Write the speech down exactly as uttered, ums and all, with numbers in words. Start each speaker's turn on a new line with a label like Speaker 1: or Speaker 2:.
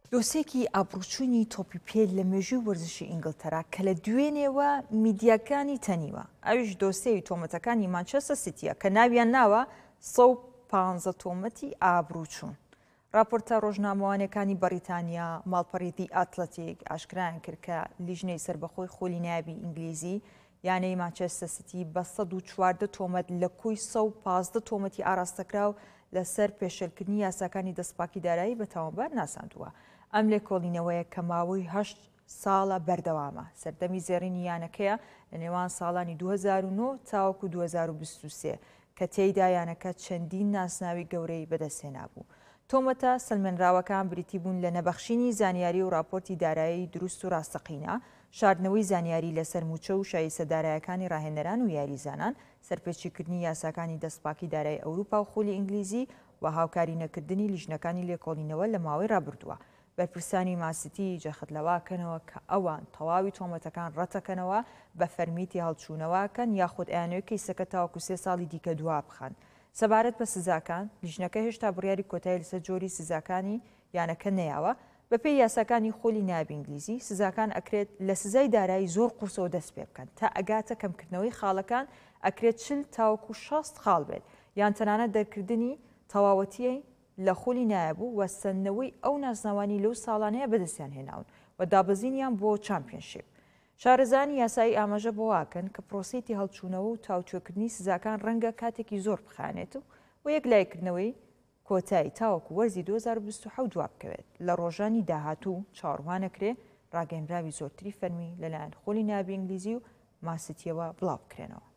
Speaker 1: دۆسێکی ئابڕوچوونی تۆپی پێ لە مێژووی وەرزشی ئینگلتەرا کە لە دوێنێوە میدیاکانی تەنیوە. ئەویش دۆسێوی تۆمەتەکانی مانچەستەر سیتیە کە ناویان ناوە سەد و پانزە تۆمەتی ئابڕوچوون. راپۆرتە ڕۆژنامەوانەکانی بەریتانیا ماڵپەڕی ئاتلەتیک ئاشکرایان کرد کە لیژنەی سەربەخۆی خۆلی نایابی ئینگلیزی یانەی مانچەستەر سیتی بە سەد و چواردە تۆمەت لە کۆی سەد و پانزدە تۆمەتی ئاراستەکراو لەسەر پێشێلکردنی یاساکانی دەستپاکی دارایی بە تاوانبار ناساندووە. ئەم لێکۆڵینەوەیە کە ماوەی هەشت ساڵە بەردەوامە سەردەمی زێڕینی یانەکەیە لە نێوان ساڵانی دوو هەزار و نۆ تاوەکو دوو هەزار و بیست و سێ کە تێیدا یانەکە چەندین ناسناوی گەورەی بەدەستهێنا بوو. تۆمەتە سلمێنراوەکان بریتی بوون لە نەبەخشینی زانیاری و راپۆرتی دارایی دروست و ڕاستەقینە، شاردنەوەی زانیاری لەسەر موچە و شایستەدارایەکانی ڕاهێنەران و یاریزانان، سەرپێچیکردنی یاساکانی دەستپاکی دارایی ئەوروپا و خۆلی ئینگلیزی و هاوکاری نەکردنی لیژنەکانی لێکۆڵینەوە لە ماوەی ڕابردووە. بەرپرسانی ماسیتی جەختلەواکەنەوە کە ئەوان تەواوی تۆمەتەکان ڕەتەکەنەوە بە فەرمیتی هەڵچوونەوەکەن یاخود ئەیانەوەی کەیسەکە تاوەکو سێ ساڵی دیکە دووا بخەن. سەبارەت بە سزاکان، لیژنەکە هێشتا بڕیاری کۆتایی لەسەر جۆری سزاکانی یانەکە نەیاوە. بەپێی یاساکانی خۆلی نایابی ئینگلیزی سزاکان ئەکرێت لە سزای دارایی زۆر قورسەوە دەست پێ بکەن تا ئەگاتە کەمکردنەوەی خاڵەکان ئەکرێت چل تاوەکو شەست خاڵ بێت یان تەنانەت دەرکردنی تەواوەتیەی لە خۆلی نایابوو و سەرنەوەی ئەو ناسناوانی لەو ساڵانەیە بەدەستیان هێناون و دابەزینیان بۆ چامپیۆنشیپ. شارەزانی یاسایی ئاماژە بۆ واکەن کە پرۆسەیەتی هەڵچوونەوە و تاوتوێکردنی سزاکان ڕەنگە کاتێکی زۆر بخانێت و یەک لایکردنەوەی کۆتایی تاوەکو وەرزی دوو هەزار و بیست و حەوت دواب بکەوێت. لە ڕۆژانی داهاتوو چاوەڕوانەکرێ ڕاگەیەنراوی زۆرتری فەرمی لەلایەن خۆلی نایابی ئینگلیزی و ماسیتیەوە بڵاو بکرێنەوە.